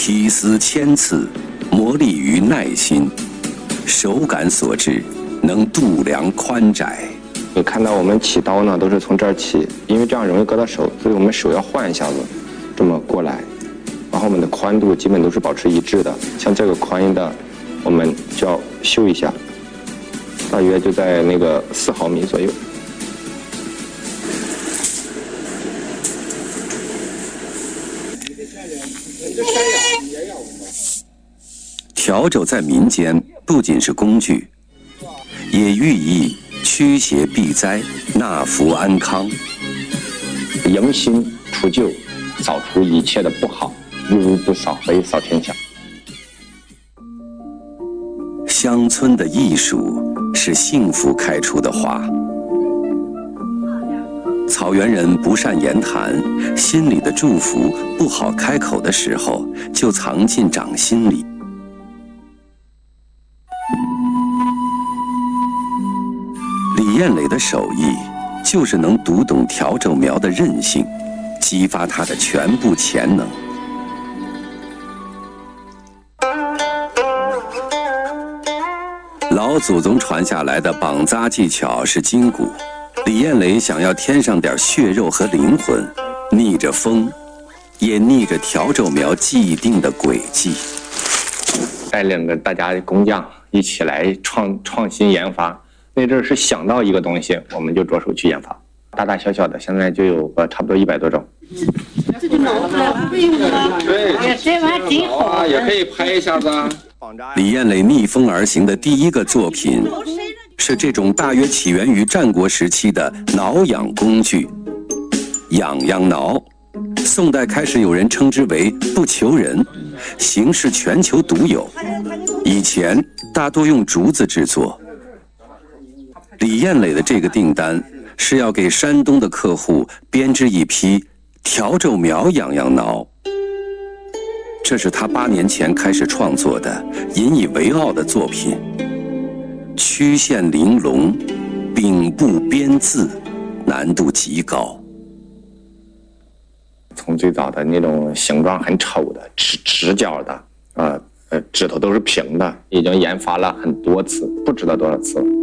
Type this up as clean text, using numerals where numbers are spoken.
劈丝千次，磨砺于耐心，手感所致，能度量宽窄。 你看到我们起刀呢，都是从这儿起，因为这样容易割到手，所以我们手要换一下子，这么过来，然后我们的宽度基本都是保持一致的。像这个宽的，我们就要修一下，大约就在那个4毫米左右。 笤帚在民间不仅是工具，也寓意驱邪避灾、纳福安康。 迎新除旧，扫除一切的不好，一屋不扫可以扫天下。 乡村的艺术是幸福开出的花。草原人不善言谈，心里的祝福不好开口的时候，就藏进掌心里。李艳蕾的手艺就是能读懂笤帚苗的韧性，激发它的全部潜能。老祖宗传下来的绑扎技巧是筋骨，李艳蕾想要添上点血肉和灵魂，逆着风，也逆着笤帚苗既定的轨迹， 带领着大家工匠一起来创新研发。那阵儿是想到一个东西，我们就着手去研发，大大小小的，现在就有差不多100多种。 这个脑子不用了， 对， 这玩意儿挺好啊，也可以拍一下子。 李艳蕾逆风而行的第一个作品，是这种大约起源于战国时期的挠痒工具——痒痒挠。宋代开始有人称之为不求人，形式全球独有。以前大多用竹子制作。李艳蕾的这个订单是要给山东的客户编织一批笤帚苗痒痒挠。这是他8年前开始创作的引以为傲的作品，曲线玲珑，柄部编字，难度极高。 从最早的那种形状很丑的直角的，指头都是平的，已经研发了很多次，不知道多少次。